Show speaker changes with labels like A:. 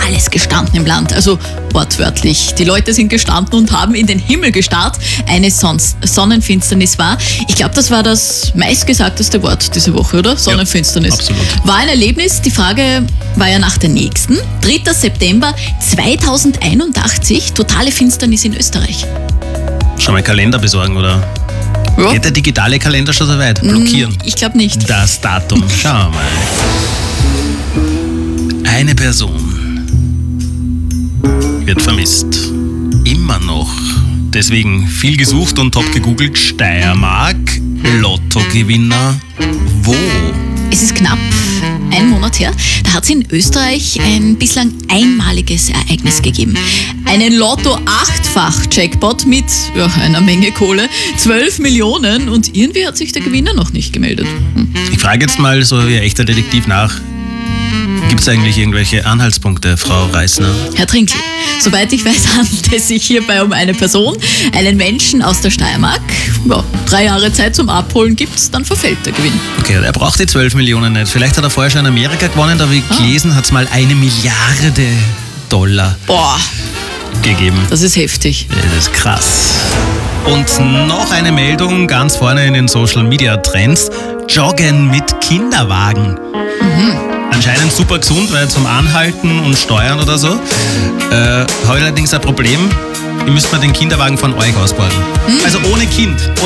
A: alles gestanden im Land. Also wortwörtlich. Die Leute sind gestanden und haben in den Himmel gestarrt. Eine Sonnenfinsternis war. Ich glaube, das war das meistgesagteste Wort diese Woche, oder? Sonnenfinsternis.
B: Ja, absolut.
A: War ein Erlebnis. Die Frage war ja nach der nächsten. 3. September 2081. Totale Finsternis in Österreich.
B: Schon mal Kalender besorgen, oder?
A: Ja.
B: Geht der digitale Kalender schon so weit? Blockieren.
A: Ich glaube nicht.
B: Das Datum. Schauen wir mal. Eine Person wird vermisst. Immer noch. Deswegen viel gesucht und top gegoogelt. Steiermark. Lottogewinner. Wo?
A: Es ist knapp ein Monat her. Da hat es in Österreich ein bislang einmaliges Ereignis gegeben. Einen Lotto-8-fach-Jackpot mit einer Menge Kohle, 12 Millionen und irgendwie hat sich der Gewinner noch nicht gemeldet.
B: Ich frage jetzt mal so wie ein echter Detektiv nach. Gibt es eigentlich irgendwelche Anhaltspunkte, Frau Reisner?
A: Herr Trinkl, soweit ich weiß, handelt es sich hierbei um eine Person, einen Menschen aus der Steiermark. Ja, 3 Jahre Zeit zum Abholen gibt's, dann verfällt der Gewinn.
B: Okay, er braucht die 12 Millionen nicht. Vielleicht hat er vorher schon in Amerika gewonnen, da wie gelesen hat es mal 1 Milliarde Dollar
A: Boah,
B: gegeben.
A: das ist heftig.
B: Das ist krass. Und noch eine Meldung ganz vorne in den Social Media Trends. Joggen mit Kinderwagen. Anscheinend super gesund, weil zum Anhalten und Steuern oder so. Habe ich allerdings ein Problem. Ihr müsst mal den Kinderwagen von euch ausborgen. Also ohne Kind.